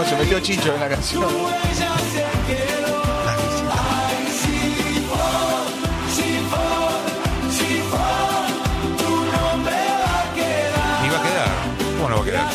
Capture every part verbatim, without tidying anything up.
No, se metió Chicho en la canción. Iba a quedar. ¿Cómo no va a quedar?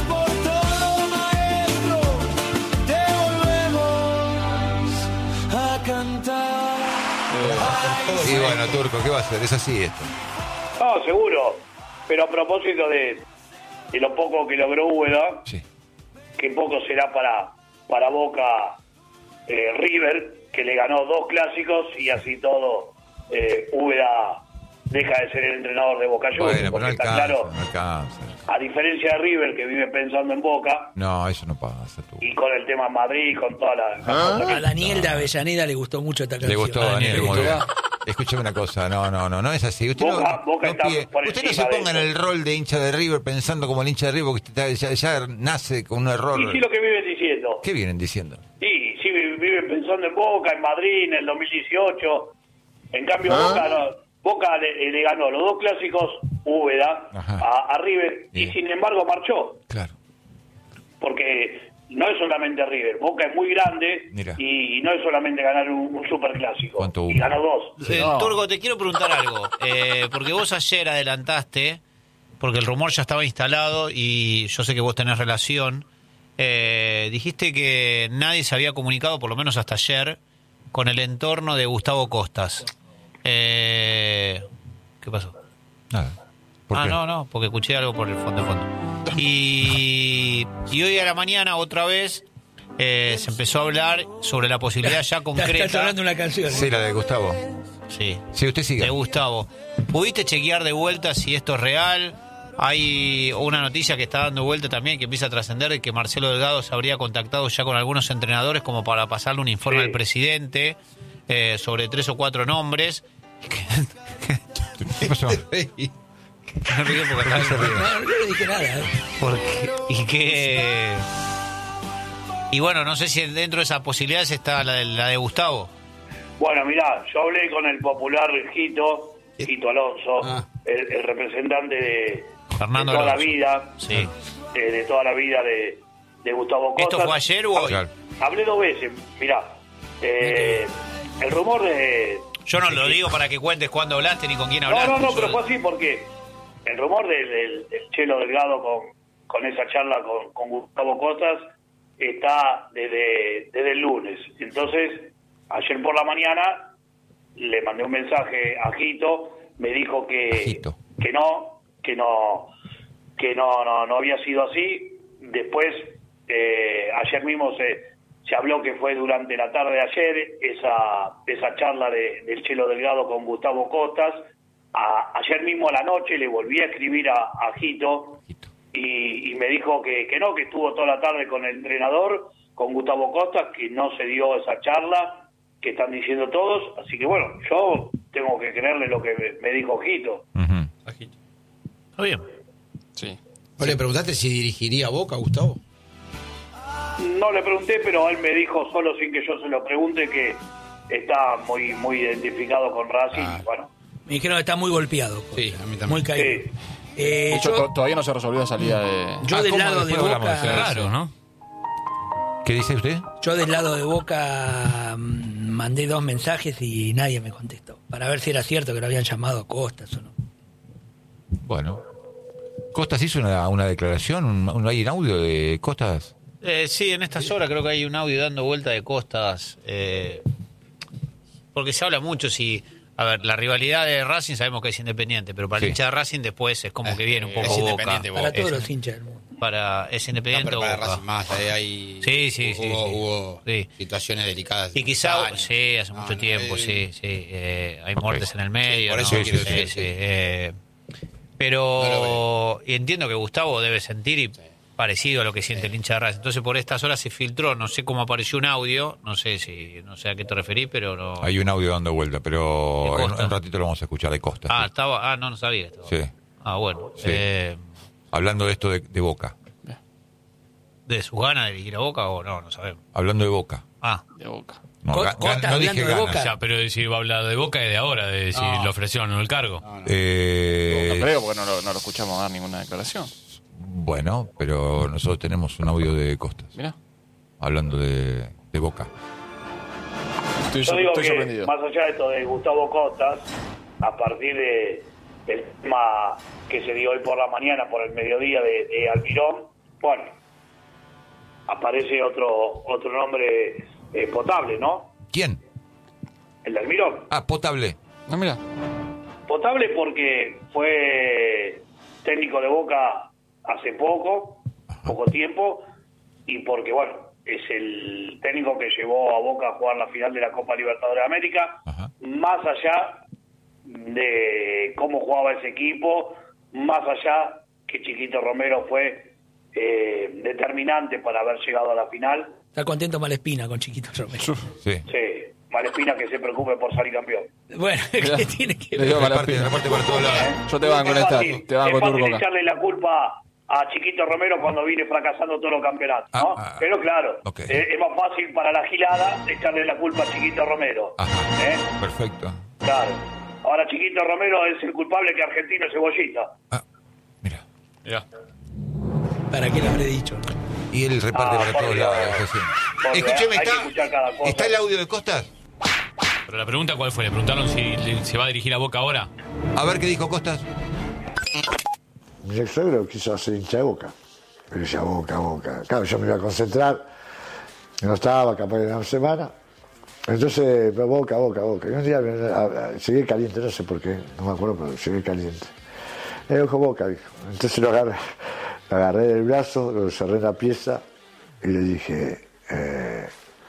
Y bueno, Turco, ¿qué va a hacer? Es así esto. No, seguro. Pero a propósito de, de lo poco que logró Úbeda, Sí. que poco será para, para Boca eh, River, que le ganó dos clásicos y así todo eh, Úbeda deja de ser el entrenador de Boca Juniors. Bueno, pero no porque está alcanza, claro, no alcanza. a diferencia de River, que vive pensando en Boca, No, eso no pasa, tú. y con el tema Madrid, con toda la... la ¿Ah? cosa que- A Daniel de Avellaneda le gustó mucho esta canción. Le gustó, A Daniel, le muy gustó. bien. Escúchame una cosa, no, no, no, no es así. Usted Boca- no, Boca no está pide- por usted no se encima de ponga en eso. el rol de hincha de River pensando como el hincha de River, porque usted ya, ya nace con un error. Y sí lo que viven diciendo. ¿Qué vienen diciendo? Sí, sí, vi- viven pensando en Boca, en Madrid, en el dos mil dieciocho. En cambio, ¿Ah? Boca, no, Boca le, le ganó los dos clásicos Úbeda Ajá. a, a River y Bien. sin embargo marchó. Claro. Porque no es solamente River, Boca es muy grande Mira. y, y no es solamente ganar un, un superclásico. ¿Cuánto hubo? Y ganó dos. Eh, No. Turco, te quiero preguntar algo. Eh, porque vos ayer adelantaste, porque el rumor ya estaba instalado y yo sé que vos tenés relación. Eh, dijiste que nadie se había comunicado, por lo menos hasta ayer, con el entorno de Gustavo Costas. Eh, ¿Qué pasó? Nada. ¿Por Ah, qué? no, no, porque escuché algo por el fondo de fondo. Y, y hoy a la mañana otra vez eh, se empezó a hablar sobre la posibilidad ya Está concreta. sonando una canción. ¿eh? Sí, la de Gustavo. Sí. Sí, usted siga. De Gustavo. ¿Pudiste chequear de vuelta si esto es real? Hay una noticia que está dando vuelta también que empieza a trascender de que Marcelo Delgado se habría contactado ya con algunos entrenadores como para pasarle un informe Sí. al presidente eh, sobre tres o cuatro nombres. ¿Qué pasó? No río porque ¿Por qué se ríe? No, yo no dije nada. ¿eh? porque- y que y bueno, no sé si dentro de esas posibilidades está la de, la de Gustavo. Bueno, mirá, yo hablé con el popular Jito, Jito Alonso, Ah. el, el representante de, Fernando de toda Alonso. la vida, Sí. eh, de toda la vida de, de Gustavo Costas. ¿Esto fue ayer o hoy? Claro. Hablé dos veces, mirá. Eh, el rumor de... Yo no lo digo para que cuentes cuándo hablaste ni con quién No, hablaste. no, no, Yo- pero fue así porque el rumor del, del, del Chelo Delgado con, con esa charla con, con Gustavo Costas está desde, desde el lunes. Entonces, ayer por la mañana le mandé un mensaje a Jito, me dijo que, Jito. que no, que no, que no, no, no había sido así. Después, eh, ayer mismo se, se habló que fue durante la tarde de ayer esa, esa charla de, del Chelo Delgado con Gustavo Costas. A, ayer mismo a la noche le volví a escribir a, a Jito Jito. y, y me dijo que, que no, que estuvo toda la tarde con el entrenador, con Gustavo Costas, que no se dio esa charla, que están diciendo todos. Así que bueno, yo tengo que creerle lo que me, me dijo Jito. Ujú. Está bien. Sí. ¿Vos le preguntaste si dirigiría a Boca, Gustavo? No le pregunté, pero él me dijo solo sin que yo se lo pregunte que está muy muy identificado con Racing. Ah. Bueno, Me dijeron que está muy golpeado. Sí, a mí también. Muy caído. sí. Eh, De hecho, yo to- todavía no se resolvió la salida de... yo Ah, del ¿cómo? lado de Después hablamos Boca... de eso. Raro, ¿no? ¿Qué dice usted? Yo del lado de Boca mm, mandé dos mensajes y nadie me contestó. Para ver si era cierto que lo habían llamado a Costas o no. Bueno. ¿Costas hizo una, una declaración? Un, un- ¿Hay un audio de Costas? Eh, sí, en estas horas creo que hay un audio dando vuelta de Costas. Eh, porque se habla mucho si... A ver, la rivalidad de Racing sabemos que es independiente, pero para Sí. el hincha de Racing después es como que viene un Eh, poco es Boca. independiente, Boca. Para todos Es- los hinchas del mundo. Para, es No, independiente pero o para Boca. Racing más, eh, hay, Sí, sí, sí, hubo, sí. hubo Sí. situaciones delicadas. Y quizá, Años. sí, hace No, mucho no, tiempo, eh, sí, sí. eh, hay muertes en el medio. por ¿no? eso Sí, quiero sí, decir, sí, sí. eh, No pero lo y entiendo que Gustavo debe sentir y parecido a lo que siente el hincha de Racing. Entonces por estas horas se filtró, no sé cómo apareció un audio, no sé si no sé a qué te referís, pero no. Hay un audio dando vuelta, pero ¿De en Costas? un ratito lo vamos a escuchar de Costas. Ah, sí. estaba, ah, no, no sabía esto. Sí. Ah, bueno. Sí. Eh, Hablando de esto de, de Boca. ¿De sus ganas de dirigir a Boca o no? No sabemos. Hablando de Boca. Ah, de Boca. No, Co- ga- Costas ga- no dije hablando de ganas. Boca. Ya, pero si va a hablar de Boca es de ahora, de si No. le ofrecieron el cargo. No, no. Eh, No creo, porque no lo, no lo escuchamos dar ninguna declaración. Bueno, pero nosotros tenemos un audio de Costas. Mirá. hablando de, de Boca. Estoy, Yo digo estoy que, sorprendido. más allá de esto de Gustavo Costas, a partir de del tema que se dio hoy por la mañana, por el mediodía de, de Almirón, bueno, aparece otro otro nombre eh, potable, ¿no? ¿Quién? El de Almirón. Ah, Potable. No, mira. Potable porque fue técnico de Boca hace poco, poco tiempo, y porque, bueno, es el técnico que llevó a Boca a jugar la final de la Copa Libertadores de América, Ajá. más allá de cómo jugaba ese equipo, más allá que Chiquito Romero fue eh, determinante para haber llegado a la final. Está contento Malespina con Chiquito Romero. Sí. Sí, Malespina que se preocupe por salir campeón. Bueno, ¿qué tiene que Le ver? digo Reparte, Malespina. reparte por todos lados. Yo te banco en Es esta. fácil, Te banco es fácil turco acá. echarle la culpa a Chiquito Romero cuando viene fracasando todos los campeonatos, ¿no? Ah, ah, Pero claro, ok. eh, es más fácil para la gilada echarle la culpa a Chiquito Romero. Ajá. ¿eh? Perfecto. Claro. Ahora Chiquito Romero es el culpable que Argentino es Cebollita. Ah, mira. Mirá. ¿Para qué le habré dicho? Y él reparte Ah, para por todos Dios. lados. eso sí. Porque Escúcheme, hay que ¿está, escuchar cada cosa. ¿está el audio de Costas? Pero la pregunta, ¿cuál fue? Le preguntaron si le- se va a dirigir a Boca ahora. A ver qué dijo Costas. Mi ex suegro quiso hacer hincha de Boca. Pero decía Boca, Boca. Claro, yo me iba a concentrar. No estaba, capaz de una semana. Entonces, pero Boca, Boca, Boca. Y un día me- a- a- llegué caliente, no sé por qué, no me acuerdo, pero llegué caliente. Y dijo Boca, dijo. Entonces lo agarré, lo agarré del brazo, lo cerré en la pieza y le dije, eh,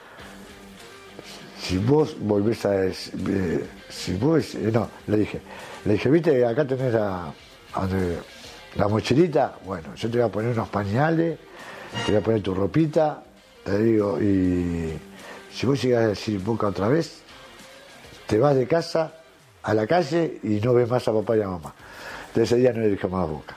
si vos volvés a... des- eh, si vos, eh, no, le dije, le dije, viste, acá tenés la, a donde- la mochilita, bueno, yo te voy a poner unos pañales, te voy a poner tu ropita, te digo, y si vos llegas a decir Boca otra vez, te vas de casa a la calle y no ves más a papá y a mamá. Entonces ese día no le dije más a Boca.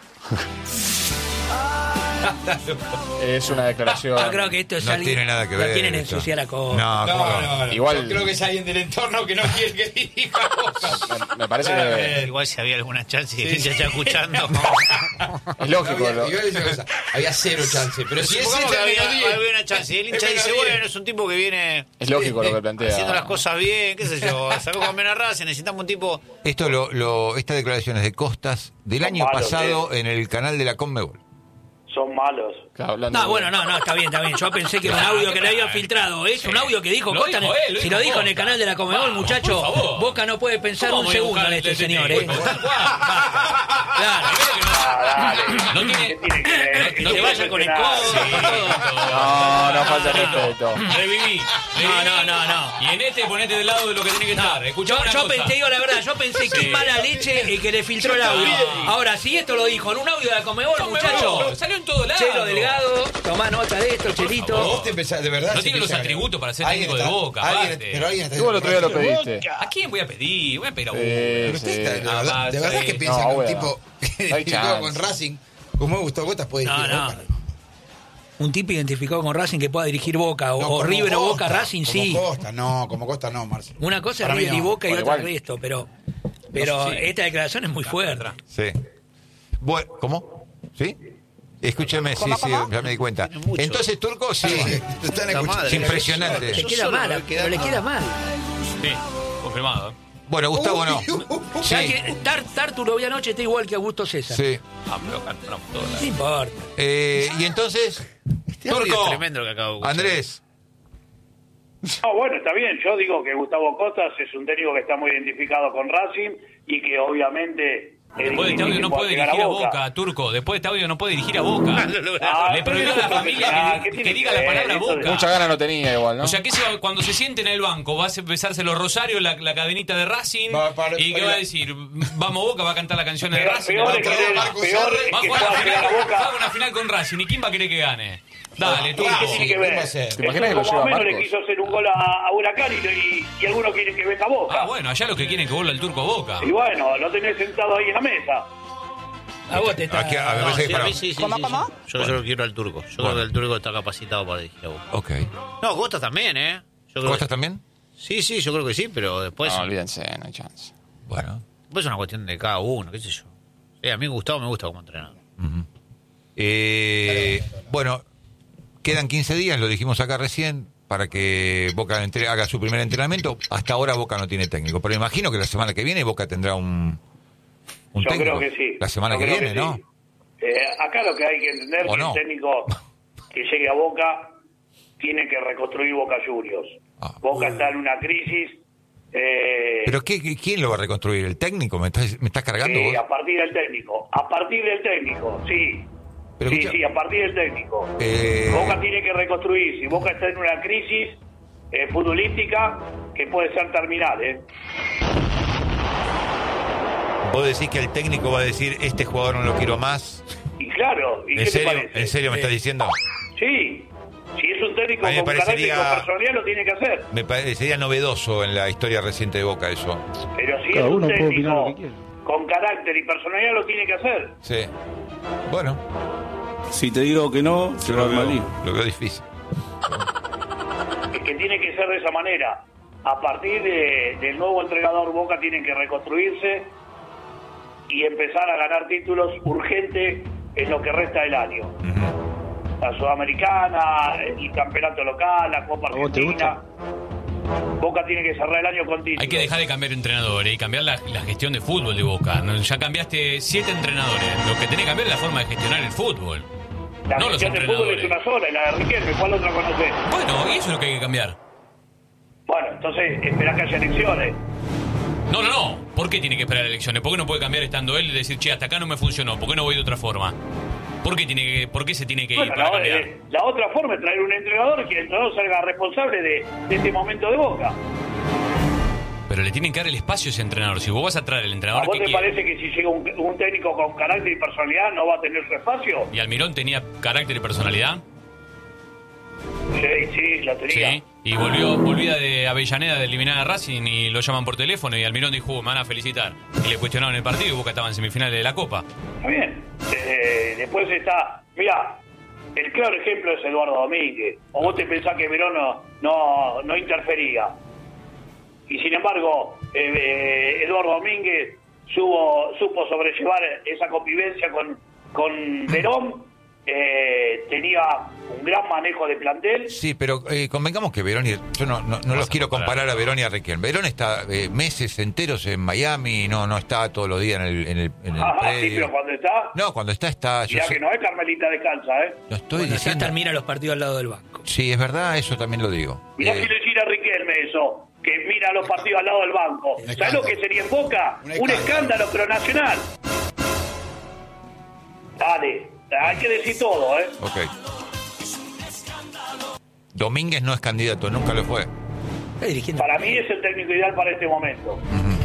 Es una declaración. Yo creo que esto es No alguien- tiene nada que no ver. quieren esto. ensuciar a Costa. No, ¿cómo no? Igual- Yo creo que es alguien del entorno que no quiere que dirija Boca. Me, me parece que Igual si había alguna chance de que se esté escuchando. es lógico. Había, lo- igual es una cosa, había cero chance. Pero si es Supongamos ese que había, menos diez. había una chance. Y el hincha Es dice, menos diez. bueno, es un tipo que viene Es lógico lo que plantea. haciendo las cosas bien, qué sé yo. Sacó con Mena Racing, necesitamos un tipo... Esto lo, lo, esta declaración es de Costas del Son año malos, pasado en el canal de la Conmebol. Son malos. Claro, hablando No, de- bueno, no, no, está bien, está bien. Yo pensé que era un audio que le había filtrado. Es un audio que dijo Lo Costa. en el- dijo él, lo si dijo lo dijo en el Costa. canal de la Comebol, Vamos, muchacho, por favor. Boca no puede pensar ¿Cómo un voy a segundo buscar en este el señor, T T? ¿eh? Claro. Ah, dale. No ¿Qué tiene... tiene que ver? Que No se te vaya con el codo. No, no falta respeto. Reviví. No, no, no, no. Y en este ponete del lado de lo que tiene que estar. Yo, Escuchá una yo cosa. pensé, digo la verdad, yo pensé que mala leche el que le filtró el audio. Ahora, si esto lo dijo en un audio de la Comebol, No, muchacho. no, salió en todo lado. Chelo Delgado, tomá nota de esto, Chelito. Vos te empezás, de verdad. No se tiene los empieza a- atributos para ser Alguien técnico de está- Boca, alguien- aparte. Pero alguien está Tú el otro día lo pediste. ¿A quién voy a pedir? Voy a pedir a Boca. Sí, Pero usted sí. está- de verdad, de verdad sí. que piensa No, que un bueno. tipo que Hay identificó chance. con Racing, como Gustavo Cotas, puede No, dirigir a no. Boca. Un tipo identificado con Racing que pueda dirigir Boca, o, No, o como River o Costa, Boca, Racing como sí. Costa, no, como Costa no, Marcelo. Una cosa es Para mí River y no. Boca y Por otra igual. el resto, pero, pero Sí. esta declaración es muy fuerte. Sí. Bueno, ¿cómo? ¿Sí? Escúchame, sí, sí, ya me di cuenta. Tiene mucho. Entonces, Turco, sí. Te están La escuchando. madre. Es impresionante. Le Yo queda solo mal, me queda pero le mal. queda mal. Sí, confirmado. ¿eh? Bueno, Gustavo no. ¿Sabes Sí, que Tar, Tartu lo vi anoche, está igual que Augusto César? sí. Ah, pero ganamos todas. No importa. Eh, y entonces, Este audio Turco, es tremendo lo que acabo de escuchar. Andrés, No, bueno, está bien. Yo digo que Gustavo Costas es un técnico que está muy identificado con Racing y que obviamente... es Después de este difícil audio que no pueda puede llegar dirigir a Boca, Turco. Después de este audio no puede dirigir a Boca. Ah, Le prohibió a la familia ah, que, ¿qué que tiene diga que la ver? palabra Eso de- Boca. Mucha gana no tenía igual, ¿no? O sea, que se va- cuando se siente en el banco, va a besarse los rosarios, la, la cadenita de Racing, Va, para- y ¿qué para- va a decir? Vamos Boca, va a cantar la canción de Peor, Racing. peor va a es que, jugar- Marcos peor Sarri. es va a que jugar pueda una llegar final, a Boca. juega una final con Racing. ¿Y quién va a querer que gane? Dale, ¿Qué Turco. tiene que ¿qué ver? va a hacer? Eso ¿Te imaginas que lo como lleva a menos le Marcos? quiso hacer un gol a, a Huracán y, y, y algunos quieren que venga a Boca. Ah, bueno, allá los que quieren que vuelva el Turco a Boca. Y bueno, lo tenés sentado ahí en la mesa. A vos te está... Aquí, a ver, No, me parece sí, que a para- mí sí, sí, sí, sí. Yo, yo lo quiero al Turco. Yo creo que el Turco está capacitado para dirigir a Boca. Ok. No, Costa también, ¿eh? Yo creo ¿Costas que- también? Sí, sí, yo creo que sí, pero después, No, olvídense, no hay chance. Bueno. después es una cuestión de cada uno, qué sé yo. Sí, a mí Gustavo me gusta como entrenador. Eh, bueno, quedan quince días, lo dijimos acá recién, para que Boca entre, haga su primer entrenamiento. Hasta ahora Boca no tiene técnico, pero imagino que la semana que viene Boca tendrá un, un Yo técnico. creo que sí. La semana Yo que creo viene, que ¿no? sí. Eh, acá lo que hay que entender es ¿O que no? el técnico que llegue a Boca tiene que reconstruir Boca Juniors. Ah. Boca está en una crisis. Eh, ¿Pero qué, qué- quién lo va a reconstruir? ¿El técnico? ¿Me estás, me estás cargando sí, vos? a partir del técnico. A partir del técnico, sí. Pero sí, escucha- sí, a partir del técnico. Eh, Boca tiene que reconstruirse. Boca está en una crisis eh, futbolística que puede ser terminal, ¿eh? ¿Vos decís que el técnico va a decir, este jugador no lo quiero más? Y claro, ¿y ¿En qué te serio? parece? ¿En serio me estás diciendo? Sí. Si es un técnico A mí me con carácter y parecería- con personalidad, lo tiene que hacer. Me parecería novedoso en la historia reciente de Boca eso. Pero si Cada es un uno puede opinar lo técnico que quiere. con carácter y personalidad, lo tiene que hacer. Sí. Bueno, Si te digo que no, se yo va lo al veo, Malí. lo veo difícil. Es que tiene que ser de esa manera. A partir de- del nuevo entrenador, Boca tiene que reconstruirse y empezar a ganar títulos urgente en lo que resta del año. Ujú. La Sudamericana, el campeonato local, la Copa ¿A vos te Argentina. Boca tiene que cerrar el año con títulos. Hay que dejar de cambiar entrenadores y cambiar la, la gestión de fútbol de Boca. No, ya cambiaste siete entrenadores. Lo que tenés que cambiar es la forma de gestionar el fútbol. La no los gestión de fútbol es entrenadores. una sola, y la de Riquelme, ¿cuál otra conocés? Bueno, y eso es lo que hay que cambiar. Bueno, entonces esperá que haya elecciones. No, no, no. ¿Por qué tiene que esperar elecciones? ¿Por qué no puede cambiar estando él y decir, che, hasta acá no me funcionó? ¿Por qué no voy de otra forma? ¿Por qué, tiene que, por qué se tiene que ir Bueno, para la, cambiar? eh, la otra forma es traer un entrenador y que el entrenador salga responsable de, de este momento de Boca. Pero le tienen que dar el espacio a ese entrenador. Si vos vas a traer el ¿A entrenador vos que te quiere... parece que si llega un, un técnico con carácter y personalidad no va a tener su espacio? ¿Y Almirón tenía carácter y personalidad? Sí, sí, la tenía. Sí. Y volvió, volvía de Avellaneda de eliminar a Racing y lo llaman por teléfono y Almirón dijo, "Uh, me van a felicitar". Y le cuestionaron el partido y Boca estaba en semifinales de la Copa. Está bien. Eh, después está... Mira, el claro ejemplo es Eduardo Domínguez. O vos te pensás que Verón no, no, no interfería. Y sin embargo, eh, eh, Eduardo Domínguez supo, supo sobrellevar esa convivencia con, con Verón. Eh, tenía un gran manejo de plantel. Sí, pero eh, convengamos que Verón y... Yo no, no, no los a quiero comparar. comparar a Verón y a Riquelme. Verón está eh, meses enteros en Miami, no no está todos los días en el, en el, en el Ajá, sí, predio. pero cuando está... No, cuando está, está... Yo Mirá sé- que no es Carmelita descalza, ¿eh? no estoy Bueno, ya diciendo... termina los partidos al lado del banco. Sí, es verdad, eso también lo digo. Mirá Eh, si le tira a Riquelme eso, que mira los partidos al lado del banco. ¿Sabes lo que sería en Boca? Un Un escándalo. escándalo, pero nacional. Dale, hay que decir todo, ¿eh? ok. Domínguez no es candidato, nunca lo fue. Está dirigiendo. Para mí es el técnico ideal para este momento.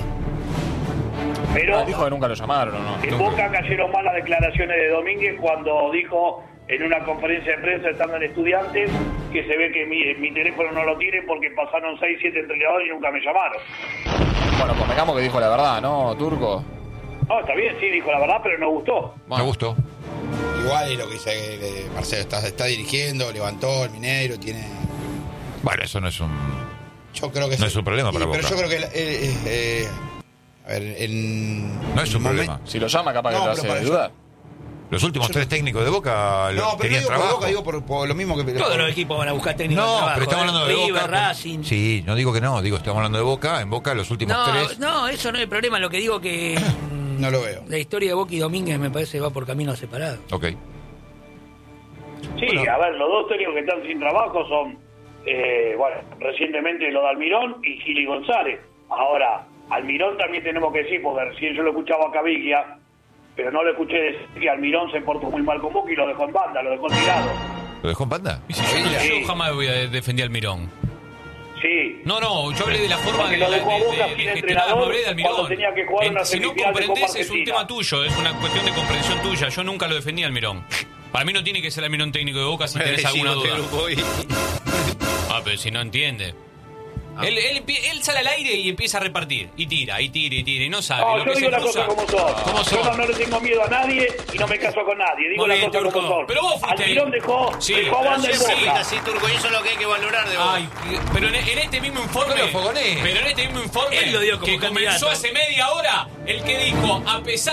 Pero Ah, dijo que nunca lo llamaron, ¿o no? en Boca cayeron mal las declaraciones de Domínguez cuando dijo en una conferencia de prensa estando en Estudiantes que se ve que mi, mi teléfono no lo tiene porque pasaron seis, siete entrenadores y nunca me llamaron. Bueno, convengamos que dijo la verdad, ¿no, Turco? No, está bien, sí, dijo la verdad, pero no gustó. Me gustó. Igual es lo que dice eh, Marcelo, está, está dirigiendo, levantó el Mineiro, tiene... Bueno, eso no es un... Yo creo que No es un problema para Pero Boca. yo creo que... eh, eh, eh, a ver, en... No es un en momen- problema. Si lo llama, capaz No, que te pero hace para- dudar. Los últimos tres técnicos de Boca lo- No, pero no tenían digo por trabajo. Boca, digo por, por lo mismo que... Todos por- los equipos van a buscar técnicos de No, trabajo, pero estamos ¿eh? hablando de River, Boca. Racing. Sí, no digo que no, digo, estamos hablando de Boca. En Boca los últimos No, tres... no, eso no es el problema. Lo que digo que mm, No lo veo. la historia de Boca y Domínguez me parece que va por caminos separados. Ok. Sí, a ver, los dos técnicos que están sin trabajo son, eh, bueno, recientemente lo de Almirón y Gili González. Ahora, Almirón también tenemos que decir, porque recién yo lo escuchaba a Caviglia, pero no lo escuché decir que Almirón se portó muy mal con Boca y lo dejó en banda, lo dejó tirado. ¿Lo dejó en banda? Y si yo, no- Sí. yo jamás voy a defender al Mirón. Sí. No, no, yo hablé de la forma Porque de, lo dejó a de- Boca de- sin de gestionar, entrenador no hablé de Almirón. cuando tenía que jugar En- una si no semifinal de Copa comprendés es un Argentina. tema tuyo, es una cuestión de comprensión tuya. Yo nunca lo defendí al Mirón. Para mí no tiene que ser Almirón técnico de Boca si tenés alguna duda. Ah, pero si no entiende. Él, él, empie- él sale al aire y empieza a repartir. Y tira, y tira, y tira. Y no sabe. No, lo yo que digo se las cosas cruza. como son. ¿Cómo son? Yo no, no le tengo miedo a nadie y no me caso con nadie. Digo Muy las bien, cosas Turco. como son. Pero vos fuiste- Almirón dejó, Sí, dejó a pero banda en Sí, Boca. sí, Turco, y eso es lo que hay que valorar de vos. Ay, pero en, en este mismo informe. No lo fogonee. Pero en este mismo informe Él lo dio como que candidato. comenzó hace media hora, el que dijo, a pesar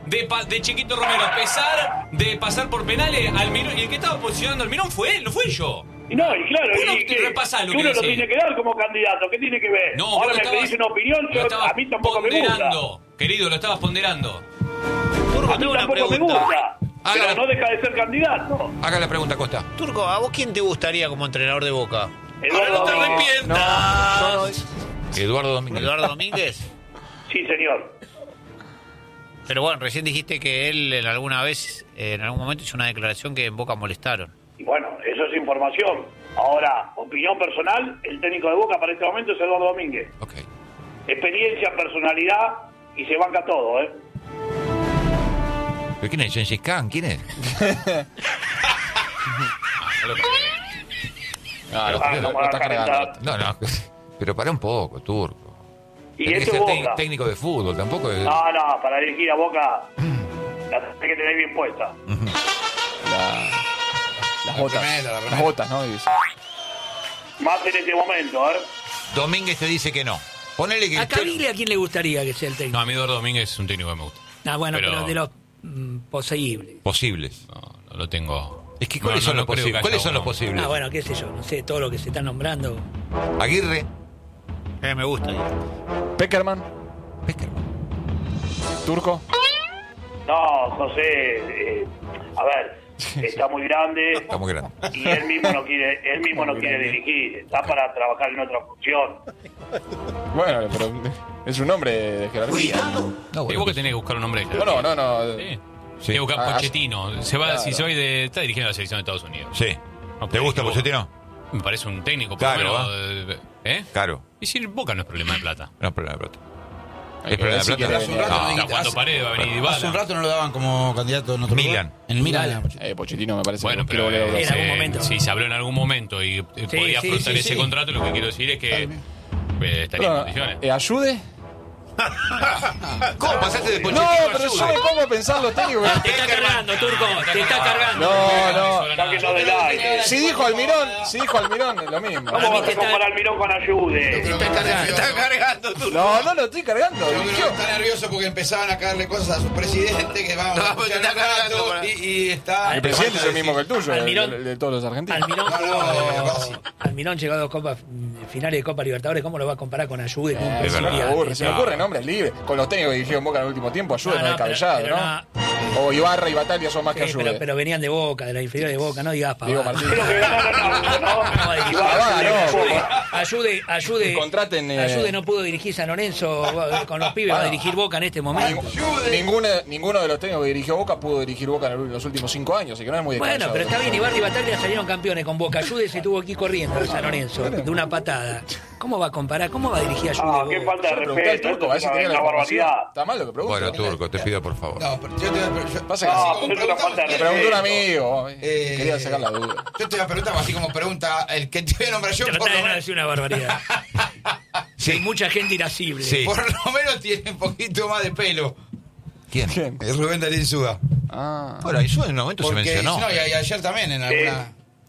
de, pa- de Chiquito Romero, a pesar de pasar por penales, Almirón, y el que estaba posicionando a Almirón fue él, no fui yo. Y no, y claro, Bueno, y te que, repasás lo que que uno lo decís. tiene que dar como candidato, ¿qué tiene que ver? No, Ahora vos me lo pedís estabas- una opinión, lo yo, estabas a mí tampoco me gusta. ponderando, querido, lo estabas ponderando. Turco, A mí tengo una tampoco me pregunta. gusta, pero Haga- no deja de ser candidato. Haga la pregunta, Costa. Turco, ¿a vos quién te gustaría como entrenador de Boca? Eduardo no te Domínguez. arrepientas. Eduardo Domínguez. ¿Eduardo Domínguez? Sí, señor. Pero bueno, recién dijiste que él en alguna vez, eh, en algún momento hizo una declaración que en Boca molestaron. Y bueno, eso es información. Ahora, opinión personal, el técnico de Boca para este momento es Eduardo Domínguez. Ok. Experiencia, personalidad y se banca todo, ¿eh? ¿Pero quién es? ¿Gengis Khan? ¿Quién es? Ah, lo, Ah, lo- lo vamos a está cargando. calentar. No, no. Pero para un poco, Turco. Y Tenés que esto es ser tec- Boca. técnico de fútbol, tampoco es... No, no, para dirigir a Boca la tenés que tener bien puesta. La- las La botas. remera, la remera. Las botas, ¿no? Dice. Más en este momento, ¿eh? Domínguez te dice que no. Ponele que... ¿A Caviglia a quién le gustaría que sea el No, técnico? a mí Eduardo Domínguez es un técnico que me gusta. Ah, bueno, pero, pero- de los mm, poseíbles. Posibles. No, no lo tengo. Es que ¿cuáles No, son no, los no creo que posibles? haya ¿Cuáles son los uno. posibles? Ah, bueno, qué sé yo, no sé, todo lo que se está nombrando. Aguirre. Eh, me gusta. Peckerman, Peckerman. Turco. No, José, eh, a ver, está muy grande Está muy grande. y él mismo no quiere, él mismo no quiere dirigir, está para trabajar en otra función. Bueno, pero es un hombre de jerarquía. No, Y bueno, vos que tenés que buscar un nombre de No, no, no. no. Sí. Sí. Tenés que buscar Ah, Pochettino. Se va, claro. Si se va de. Está dirigiendo la selección de Estados Unidos. Sí. No, ¿Te gusta pero- Pochettino? Me parece un técnico, por Claro, lo menos, ¿eh? Claro. Y si el Boca no es problema de plata. No es problema de plata. Hay ¿Es que problema ver si de quiere plata? Hace un venir. rato No. no Está dijiste- jugando hace- Paredes, va a venir Dybala. Hace un rato no lo daban como candidato en otro Milan. lugar. En Milan. Dybala. Eh, Pochettino me parece Bueno, que quiere pero volver a eh, Europa. En algún momento. si se habló en algún momento y eh, Sí, podía sí, afrontar sí, ese sí. contrato, lo que quiero decir es que eh, estaría en Pero, condiciones. eh, ¿ayude? ¿Cómo pasaste de No, Pochettino a pero yo Ayude? me pongo a pensar los técnicos. Te está cargando, Turco, te está cargando. No, no. Sáquenlo del aire. Si dijo Almirón, si dijo Almirón, es lo mismo. ¿Cómo vas te a está- comparar al Mirón con Ayude? Creo que está cargando. está cargando, Turco. No, no lo estoy cargando. Yo creo que dirigió. está nervioso porque empezaban a caerle cosas a su presidente que vamos No, a pero escuchar te está un cargando rato para- y, y está... El presidente es el mismo que el tuyo, Almirón- el de, de todos los argentinos. Almirón No, no, jugó- casi. Almirón llegó a dos copas mm, finales de Copa Libertadores, ¿cómo lo va a comparar con Ayude? Con un Es Se me verdad. ocurre, se me ocurren nombres libres. Con los técnicos que dirigió en Boca en el último tiempo, Ayude No, no, no, descabellado, pero- ¿no? O Ibarra y Bataglia son más que Sí, Ayude. pero, pero venían de Boca, de la inferior de Boca, no digas Diego pavada. Martín. Creo que ganaron algo, ¿no? ¿Cómo va a dirigir? Ah, no. Ayude, ayude, ayude, Y contraten, eh, ayude no pudo dirigir San Lorenzo con los pibes, va a dirigir Boca en este momento. Ningún- Ninguno, ninguno de los técnicos que dirigió Boca pudo dirigir Boca en los últimos cinco años, así que no es muy Bueno, descabellado. pero está bien, Ibarra y Bataglia salieron campeones con Boca. Ayude se tuvo aquí corriendo a San Lorenzo de una patada. ¿Cómo va a comparar? ¿Cómo va a dirigir Ayude? Ah, Boca? qué falta de Yo le pregunté al respeto, Turco, a ver si esto es tenía una la información. barbaridad. Está mal lo que pregunto. Bueno, Turco, te pido por favor. No, pero yo te voy a... yo- Pasa que No, así- pero es una falta de me preguntó un respeto. amigo, Eh, quería sacar la duda. Yo te voy a preguntar, así como pregunta el que te voy a nombrar yo, por Tratá lo de no menos, decir una barbaridad. Sí. Hay mucha gente irascible. Sí. por lo menos tiene un poquito más de pelo. ¿Quién? ¿Quién? El Rubén Darín Suda. Ah. Bueno, eso en un momento se Porque, mencionó. no, y, y ayer también en alguna...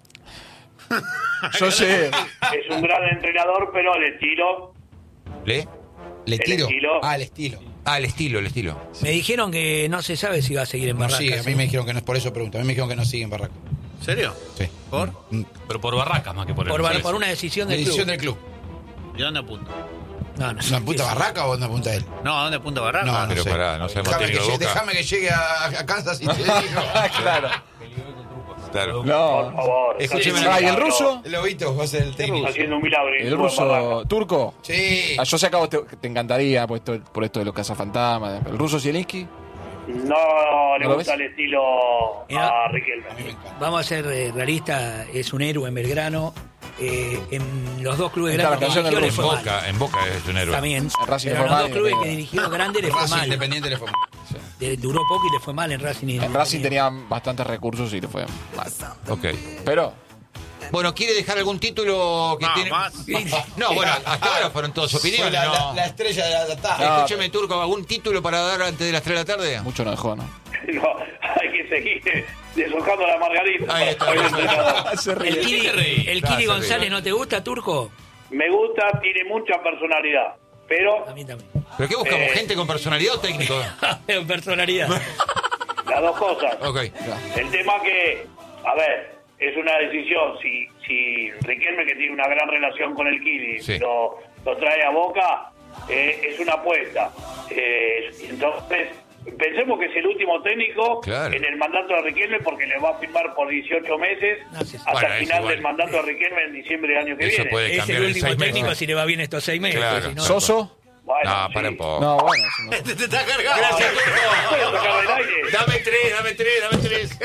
Yo sé. Es un gran entrenador, pero el estilo... ¿Le? ¿Le El tiro? estilo. Ah, el estilo. Ah, el estilo, el estilo. Me dijeron que no se sabe si va a seguir en No Barracas. sigue, a mí ¿eh? me dijeron que no es por eso pregunto. A mí me dijeron que no sigue en Barraca. ¿En serio? Sí. ¿Por? Mm. Pero por Barracas más que por el Por, bar- Cerezo. por una decisión del Decisión club. del club. ¿Y dónde apunta? No, no. ¿Es una punta Barraca o dónde apunta él? No, ¿a dónde apunta Barraca? No, no Pero sé. pará, no sabemos Déjame que, técnico de llegue, Boca. déjame que llegue a, a Kansas y te digo. Claro. Claro. Por No. favor. Escúcheme, Ah, ¿y el ruso? El Lobito va a ser el técnico. Está haciendo un milagro. y El estuvo en Barracas. ruso turco. Sí. Ah, yo sé que a vos te, te encantaría por esto, por esto de los cazafantasmas. El ruso Zielinski. No le ¿No lo gusta ves? el estilo Mira. a A mí me Riquelme. encanta. Vamos a ser eh, realistas, es un héroe en Belgrano. Eh, en los dos clubes Está la grandes que canción del dirigió le ruso. fue mal. Boca, en Boca es un héroe. También. En Racing Pero le en fue los mal, dos clubes y- que dirigió grandes le fue Racing mal. Independiente le fue mal. De- duró poco y le fue mal en Racing. En Racing tenía bastantes recursos y le fue mal. Ok. Pero, Bueno, ¿quiere dejar algún título que No, tiene? más. No, bueno, hasta ahora fueron todas Fue opiniones. la, no. la- la estrella de la, la tarde. No. Escúcheme, Turco, ¿algún título para dar antes de las tres de la tarde? mucho no dejó, ¿no? No, hay que seguir deshojando la margarita. Ahí está, para ahí el está. entrenador. Se El ríe. Kiri, ¿Qué te reí? el Claro, Kiri se González, ríe. ¿no te gusta, Turco? Me gusta, tiene mucha personalidad. Pero... A mí también. ¿Pero qué buscamos? Eh, ¿Gente con personalidad o técnico? Con personalidad. Las dos cosas. Ok. El tema que, a ver, es una decisión. Si, si Riquelme, que tiene una gran relación con el Kili, Sí. lo, lo trae a Boca, eh, es una apuesta. Eh, entonces, pensemos que es el último técnico Claro. en el mandato de Riquelme, porque le va a firmar por dieciocho meses No, sí, sí. hasta Bueno, el es final igual. del mandato de Riquelme en diciembre del año que Eso viene. puede Es cambiar el en último seis técnico meses. si le va bien estos seis meses. Claro. si no- ¿Soso? Bueno, No, sí. para un poco. No, bueno. Te está cargando. Gracias, ¿Puedo Turco. sacar del aire? Dame tres, dame tres, dame tres.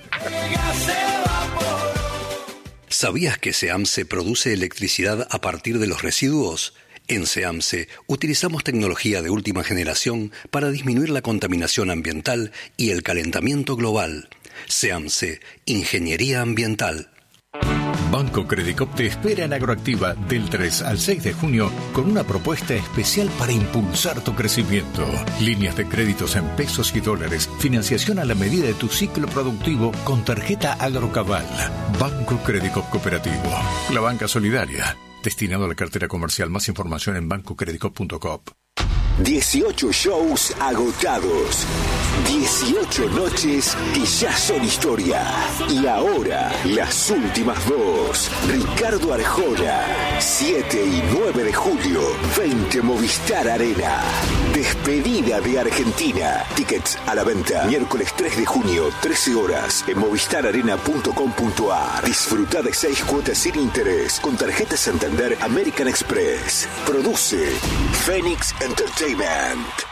¿Sabías que SEAMSE produce electricidad a partir de los residuos? En SEAMSE utilizamos tecnología de última generación para disminuir la contaminación ambiental y el calentamiento global. SEAMSE, Ingeniería Ambiental. Banco Credicop te espera en Agroactiva del tres al seis de junio con una propuesta especial para impulsar tu crecimiento. Líneas de créditos en pesos y dólares, financiación a la medida de tu ciclo productivo con tarjeta Agrocabal. Banco Credicop Cooperativo, la banca solidaria. Destinado a la cartera comercial. Más información en banco credicop punto com. dieciocho shows agotados. dieciocho noches que ya son historia. Y ahora, las últimas dos. Ricardo Arjona, siete y nueve de julio, veinte Movistar Arena. Despedida de Argentina. Tickets a la venta. Miércoles tres de junio, trece horas, en movistar arena punto com punto a r. Disfruta de seis cuotas sin interés con tarjeta Santander American Express. Produce Phoenix Entertainment.